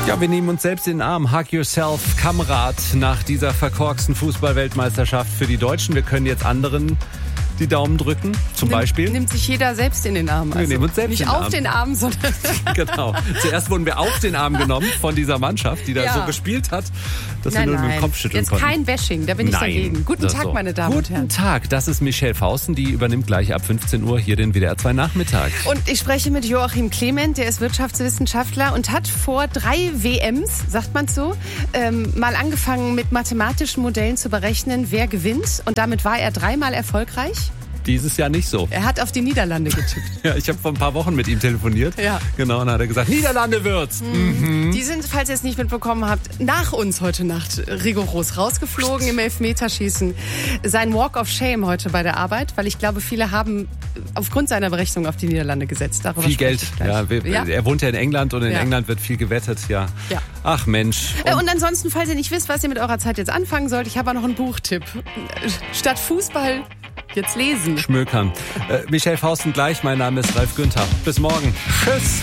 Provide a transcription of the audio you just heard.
Ja, wir nehmen uns selbst in den Arm. Hug yourself, Kamerad, nach dieser verkorksten Fußball-Weltmeisterschaft für die Deutschen. Wir können jetzt anderen die Daumen drücken, zum Beispiel. Nimmt sich jeder selbst in den Arm. Also wir nehmen uns selbst nicht in den auf Arm. Den Arm, sondern... Genau. Zuerst wurden wir auf den Arm genommen von dieser Mannschaft, die da so gespielt hat, dass wir nur mit dem Kopf schütteln jetzt konnten. Kein Bashing, da bin ich dagegen. Guten Tag, meine Damen und Herren. Guten Tag, das ist Michelle Fausten, die übernimmt gleich ab 15 Uhr hier den WDR 2 Nachmittag. Und ich spreche mit Joachim Clement, der ist Wirtschaftswissenschaftler und hat vor 3 WMs, sagt man so, mal angefangen mit mathematischen Modellen zu berechnen, wer gewinnt. Und damit war er 3-mal erfolgreich. Dieses Jahr nicht so. Er hat auf die Niederlande getippt. Ja, ich habe vor ein paar Wochen mit ihm telefoniert. Ja. Genau, und dann hat er gesagt, Niederlande wird's. Die sind, falls ihr es nicht mitbekommen habt, nach uns heute Nacht rigoros rausgeflogen im Elfmeterschießen. Sein Walk of Shame heute bei der Arbeit, weil ich glaube, viele haben aufgrund seiner Berechnung auf die Niederlande gesetzt. Darüber viel Geld. Ja, ja, er wohnt ja in England und in England wird viel gewettet. Ja. Ach Mensch. Und ansonsten, falls ihr nicht wisst, was ihr mit eurer Zeit jetzt anfangen sollt, ich habe auch noch einen Buchtipp. Statt Fußball jetzt lesen. Schmökern. Michelle Fausten gleich, mein Name ist Ralf Günther. Bis morgen. Tschüss.